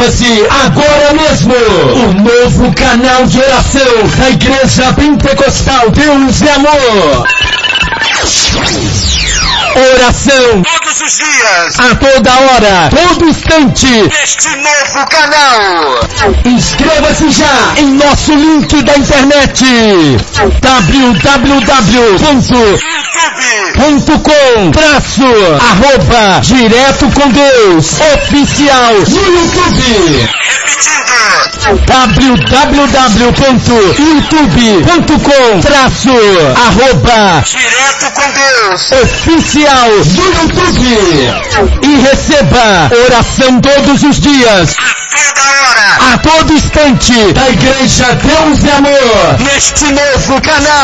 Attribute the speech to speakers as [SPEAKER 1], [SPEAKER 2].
[SPEAKER 1] Inscreva-se agora mesmo. O novo canal de oração da Igreja Pentecostal Deus e Amor. Oração
[SPEAKER 2] todos os dias,
[SPEAKER 1] a toda hora, todo instante,
[SPEAKER 2] neste novo canal.
[SPEAKER 1] Inscreva-se já em nosso link da internet www.youtube.com/Direto com Deus Oficial no YouTube.
[SPEAKER 2] www.youtube.com/Direto com Deus
[SPEAKER 1] Oficial no YouTube. E receba oração todos os dias,
[SPEAKER 2] a
[SPEAKER 1] a todo instante, da Igreja Deus e Amor,
[SPEAKER 2] neste novo canal.